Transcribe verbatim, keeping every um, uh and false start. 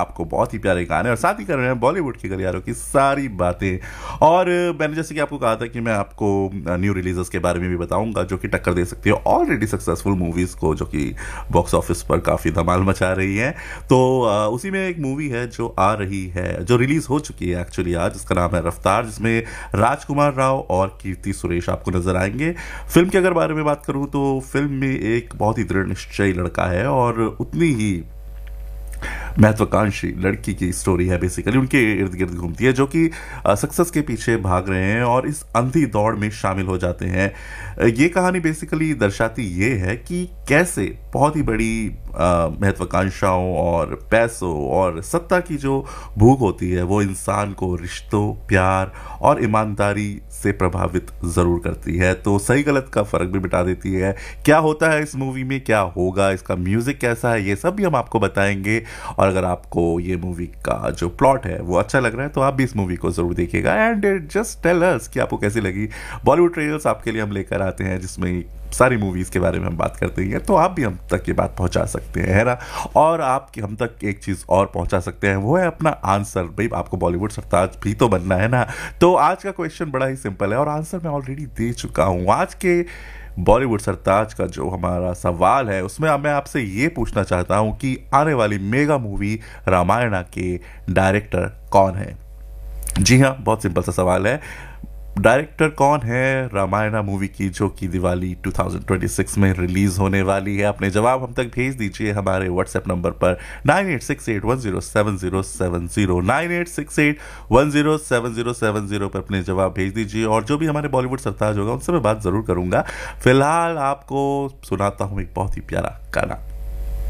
आपको बहुत ही प्यारे गाने और साथ ही कर रहे हैं बॉलीवुड की गलियारों की सारी बातें। और मैंने जैसे कि आपको कहा था कि मैं आपको न्यू रिलीजेस के बारे में भी बताऊंगा जो कि टक्कर दे सकती है ऑलरेडी सक्सेसफुल मूवीज़ को, जो कि बॉक्स ऑफिस पर काफ़ी धमाल मचा रही है। तो उसी में एक मूवी है जो आ रही है, जो रिलीज़ हो चुकी है एक्चुअली आज, जिसका नाम है रफ्तार, जिसमें राजकुमार राव और कीर्ति सुरेश आपको नजर आएंगे। फिल्म के अगर बारे में बात करूं तो फिल्म में एक बहुत ही दृढ़ निश्चयी लड़का है और उतनी ही महत्वाकांक्षी लड़की की स्टोरी है, बेसिकली उनके इर्द गिर्द घूमती है, जो कि सक्सेस के पीछे भाग रहे हैं और इस अंधी दौड़ में शामिल हो जाते हैं। ये कहानी बेसिकली दर्शाती ये है कि कैसे बहुत ही बड़ी महत्वाकांक्षाओं और पैसों और सत्ता की जो भूख होती है वो इंसान को रिश्तों, प्यार और ईमानदारी से प्रभावित ज़रूर करती है। तो सही गलत का फ़र्क भी मिटा देती है। क्या होता है इस मूवी में, क्या होगा, इसका म्यूज़िक कैसा है, ये सब भी हम आपको बताएंगे। और अगर आपको ये मूवी का जो प्लॉट है वो अच्छा लग रहा है तो आप भी इस मूवी को ज़रूर देखिएगा एंड जस्ट टेल अस कि आपको कैसी लगी। बॉलीवुड ट्रेलर्स आपके लिए हम लेकर आते हैं जिसमें सारी मूवीज़ के बारे में हम बात करते हैं, तो आप भी हम तक ये बात पहुंचा सकते हैं, है ना। और आप हम तक एक चीज़ और पहुंचा सकते हैं, वो है अपना आंसर। भाई आपको बॉलीवुड सरताज भी तो बनना है ना। तो आज का क्वेश्चन बड़ा ही सिंपल है और आंसर मैं ऑलरेडी दे चुका हूँ। आज के बॉलीवुड सरताज का जो हमारा सवाल है उसमें मैं आपसे ये पूछना चाहता हूँ कि आने वाली मेगा मूवी रामायणा के डायरेक्टर कौन है। जी हाँ, बहुत सिंपल सा सवाल है। डायरेक्टर कौन है रामायणा मूवी की, जो कि दिवाली दो हज़ार छब्बीस में रिलीज होने वाली है। अपने जवाब हम तक भेज दीजिए हमारे व्हाट्सएप नंबर पर nine eight six eight one zero seven zero seven zero nine eight six eight one zero seven zero seven zero पर अपने जवाब भेज दीजिए और जो भी हमारे बॉलीवुड सरताज होगा उनसे मैं बात ज़रूर करूंगा। फिलहाल आपको सुनाता हूँ एक बहुत ही प्यारा गाना।